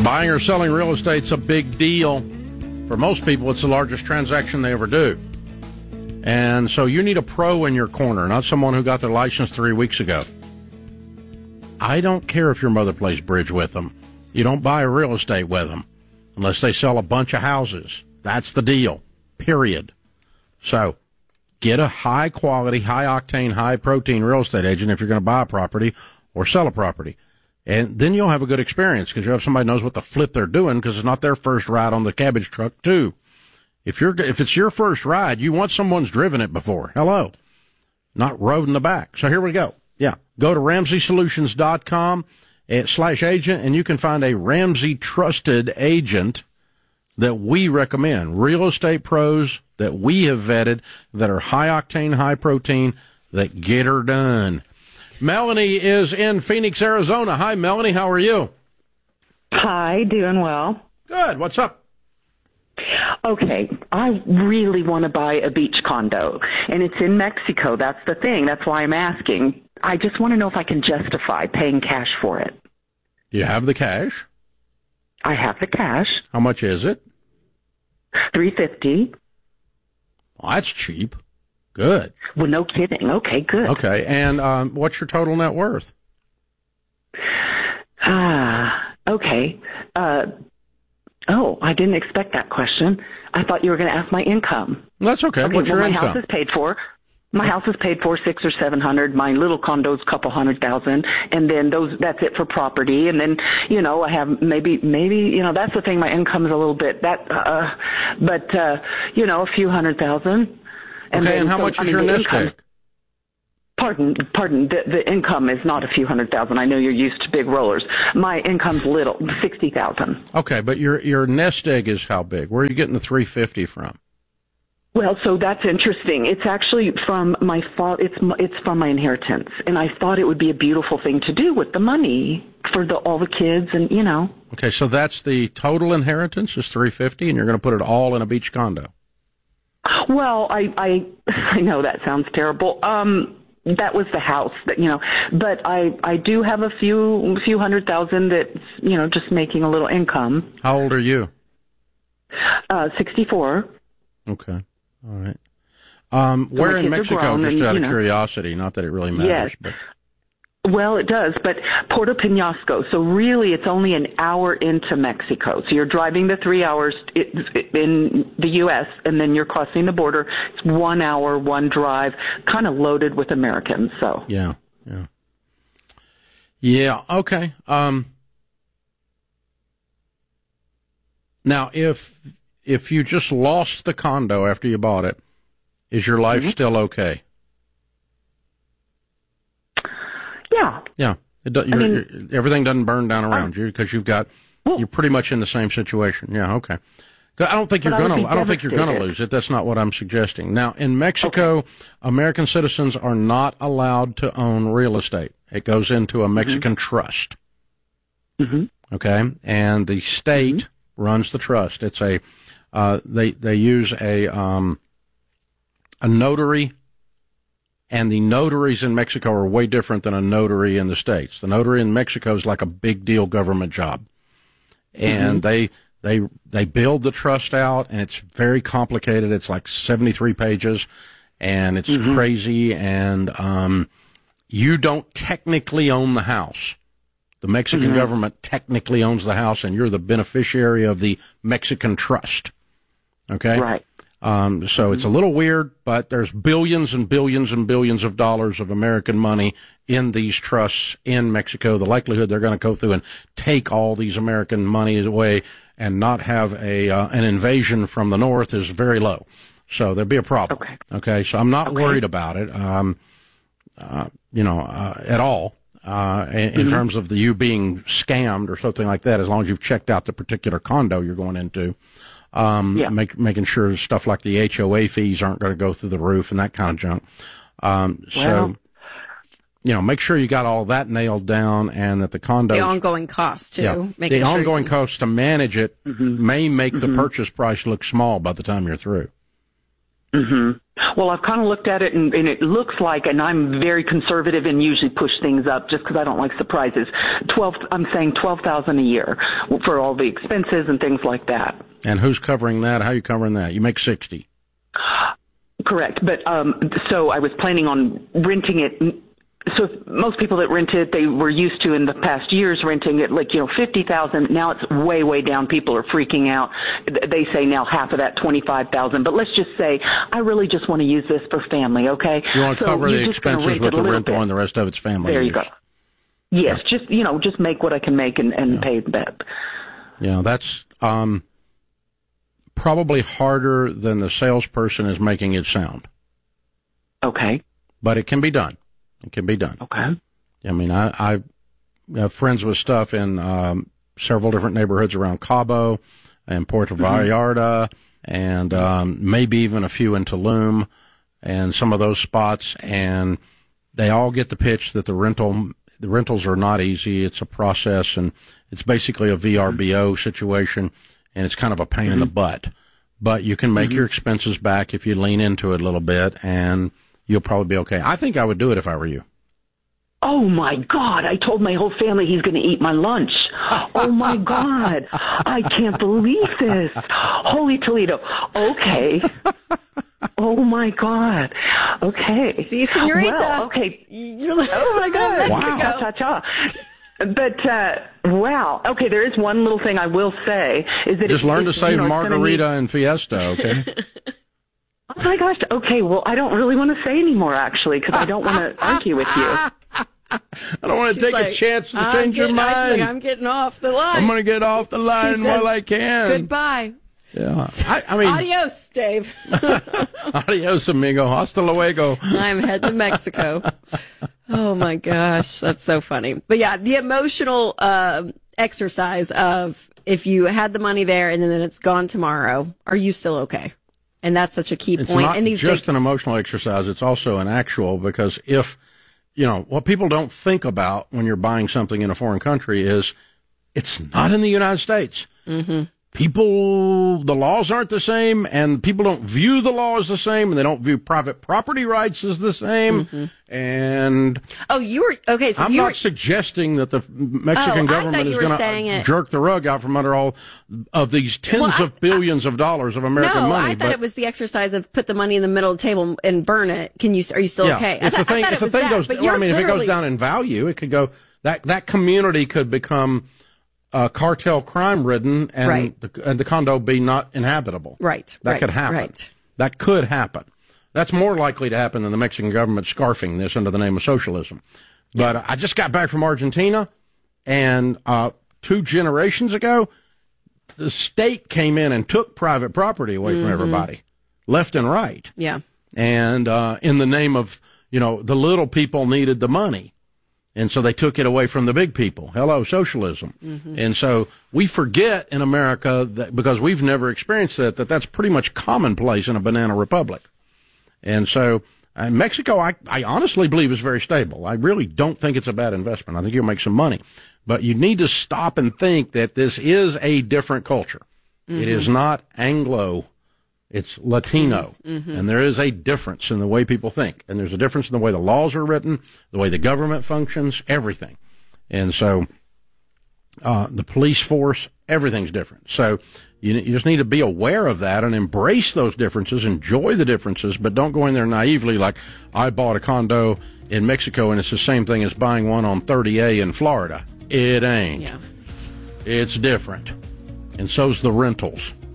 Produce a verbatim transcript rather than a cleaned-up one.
Buying or selling real estate's a big deal. For most people, it's the largest transaction they ever do. And so you need a pro in your corner, not someone who got their license three weeks ago. I don't care if your mother plays bridge with them. You don't buy real estate with them unless they sell a bunch of houses. That's the deal, period. So get a high-quality, high-octane, high-protein real estate agent if you're going to buy a property or sell a property. And then you'll have a good experience because you have somebody who knows what the flip they're doing because it's not their first ride on the cabbage truck, too. If you're if it's your first ride, you want someone's driven it before. Hello. Not rode in the back. So here we go. Yeah. Go to Ramsey Solutions dot com slash agent, and you can find a Ramsey trusted agent that we recommend. Real estate pros that we have vetted that are high-octane, high-protein, that get her done. Melanie is in Phoenix, Arizona. Hi, Melanie. How are you? Hi, doing well. Good. What's up? Okay, I really want to buy a beach condo, and it's in Mexico. That's the thing. That's why I'm asking. I just want to know if I can justify paying cash for it. You have the cash? I have the cash. How much is it? three hundred fifty dollars. Well, that's cheap. Good. Well, no kidding. Okay, good. Okay, and um, what's your total net worth? Ah, okay. Uh, oh, I didn't expect that question. I thought you were going to ask my income. That's okay. Okay, What's well, your my income? house is paid for. My house is paid for six or seven hundred. My little condo's a couple hundred thousand, and then those that's it for property. And then you know I have maybe maybe you know that's the thing. My income is a little bit that, uh, but uh, you know a few hundred thousand. And okay, then, and how so, much I is mean, your the nest income, egg? Pardon, pardon. The, the income is not a few hundred thousand. I know you're used to big rollers. My income's little, sixty thousand. Okay, but your your nest egg is how big? Where are you getting the three fifty from? Well, so that's interesting. It's actually from my father. It's it's from my inheritance, and I thought it would be a beautiful thing to do with the money for the all the kids, and you know. Okay, so that's the total inheritance is three fifty, and you're going to put it all in a beach condo. Well, I I I know that sounds terrible. Um, that was the house that you know, but I I do have a few few hundred thousand that's you know just making a little income. How old are you? Uh, sixty-four. Okay. All right. Um, So where my in kids are Mexico, grown just and, out you of know. curiosity, not that it really matters. Yes. But Well, it does, but Puerto Penasco. So really, it's only an hour into Mexico. So you're driving the three hours in the U S, and then you're crossing the border. It's one hour, one drive, kind of loaded with Americans. So yeah, yeah, yeah. Okay. Um, now, if if you just lost the condo after you bought it, is your life mm-hmm. still okay? Yeah. Yeah. It do, I mean, you're, everything doesn't burn down around um, you because you've got well, you're pretty much in the same situation. Yeah. Okay. I don't think you're I gonna. be I don't think you're gonna lose it. That's not what I'm suggesting. Now, in Mexico, okay. American citizens are not allowed to own real estate. It goes into a Mexican mm-hmm. trust. Mm-hmm. Okay, and the state mm-hmm. runs the trust. It's a uh, they they use a um, a notary. And the notaries in Mexico are way different than a notary in the States. The notary in Mexico is like a big deal government job. And mm-hmm. they, they, they build the trust out, and it's very complicated. It's like seventy-three pages, and it's mm-hmm. crazy, and, um, you don't technically own the house. The Mexican mm-hmm. government technically owns the house, and you're the beneficiary of the Mexican trust. Okay? Right. Um, so it's a little weird, but there's billions and billions and billions of dollars of American money in these trusts in Mexico. The likelihood they're going to go through and take all these American money away and not have a uh, an invasion from the north is very low. So there'd be a problem. Okay. Okay. So I'm not okay. worried about it, um, uh, you know, uh, at all. Uh, in, in mm-hmm. terms of the you being scammed or something like that, as long as you've checked out the particular condo you're going into. Um, yeah. make, making sure stuff like the H O A fees aren't going to go through the roof and that kind of junk. Um, well, so, you know, make sure you got all that nailed down and that the condo. The ongoing costs, too. Yeah, the sure ongoing can... costs to manage it mm-hmm. may make mm-hmm. the purchase price look small by the time you're through. Mm-hmm. Well, I've kind of looked at it, and, and it looks like, and I'm very conservative and usually push things up just because I don't like surprises. Twelve, I'm saying twelve thousand a year for all the expenses and things like that. And who's covering that? How are you covering that? You make sixty. Correct, but um, so I was planning on renting it. So most people that rent it, they were used to in the past years renting it like, you know, fifty thousand. Now it's way, way down. People are freaking out. They say now half of that, twenty-five thousand. But let's just say I really just want to use this for family, okay? You want to so cover the expenses with the rental bit. and the rest of it's family There use. you go. Yes, yeah. just, you know, just make what I can make and, and yeah. pay that. Yeah, that's um, probably harder than the salesperson is making it sound. Okay. But it can be done. It can be done. Okay. I mean, I, I have friends with stuff in um, several different neighborhoods around Cabo and Puerto mm-hmm. Vallarta and um, maybe even a few in Tulum and some of those spots. And they all get the pitch that the rental the rentals are not easy. It's a process, and it's basically a V R B O situation, and it's kind of a pain mm-hmm. in the butt. But you can make mm-hmm. your expenses back if you lean into it a little bit, and you'll probably be okay. I think I would do it if I were you. Oh, my God. I told my whole family he's going to eat my lunch. Oh, my God. I can't believe this. Holy Toledo. Okay. Oh, my God. Okay. See, senorita. Well, okay. You're like, oh, my God. Wow. Cha-cha-cha. But, uh, wow. Okay, there is one little thing I will say. Is that Just it, learn to say you know, margarita need... and fiesta, okay? Oh, my gosh. Okay, well, I don't really want to say anymore, actually, because I don't want to argue with you. I don't want to take like, a chance to I'm change getting, your mind. Like, I'm getting off the line. I'm going to get off the line she while says, I can. Goodbye. Yeah. I, I mean, adios, Dave. Adios, amigo. Hasta luego. I'm heading to Mexico. Oh, my gosh. That's so funny. But, yeah, the emotional uh, exercise of if you had the money there and then it's gone tomorrow, are you still okay? And that's such a key it's point. Not and these just big... an emotional exercise. It's also an actual, because if, you know, what people don't think about when you're buying something in a foreign country is it's not in the United States. Mm-hmm. People, the laws aren't the same, and people don't view the law as the same, and they don't view private property rights as the same. Mm-hmm. And oh, you were okay. So I'm you not were... suggesting that the Mexican oh, government is going to jerk the rug out from under all of these tens well, I, of billions I, of dollars of American no, money. I thought but, it was the exercise of put the money in the middle of the table and burn it. Can you? Are you still yeah, okay? If I, the thing, I thought if it the was thing that, goes, but well, I mean, literally... if it goes down in value, it could go. That that community could become uh, cartel crime ridden, and, right. the, and the condo be not inhabitable. Right. That right, could happen. Right. That could happen. That's more likely to happen than the Mexican government scarfing this under the name of socialism. But yeah. I just got back from Argentina, and uh, two generations ago, the state came in and took private property away mm-hmm. from everybody, left and right. Yeah. And uh, in the name of, you know, the little people needed the money. And so they took it away from the big people. Hello, socialism. Mm-hmm. And so we forget in America, that because we've never experienced that, that that's pretty much commonplace in a banana republic. And so uh, Mexico, I, I honestly believe, is very stable. I really don't think it's a bad investment. I think you'll make some money. But you need to stop and think that this is a different culture. Mm-hmm. It is not Anglo. It's Latino, mm-hmm. and there is a difference in the way people think, and there's a difference in the way the laws are written, the way the government functions, everything. And so uh, the police force, everything's different. So you, you just need to be aware of that and embrace those differences, enjoy the differences, but don't go in there naively like, I bought a condo in Mexico, and it's the same thing as buying one on thirty A in Florida. It ain't. Yeah. It's different. And so's the rentals.